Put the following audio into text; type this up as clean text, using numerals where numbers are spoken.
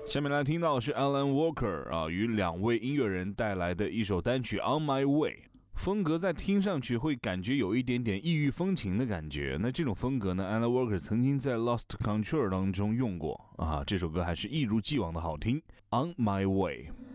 下面来听到的是 Alan Walker 与两位音乐人带来的一首单曲 On My Way， 风格在听上去会感觉有一点点异域风情的感觉。那这种风格呢 Alan Walker 曾经在 Lost Control 当中用过这首歌还是一如既往的好听。 On My Way。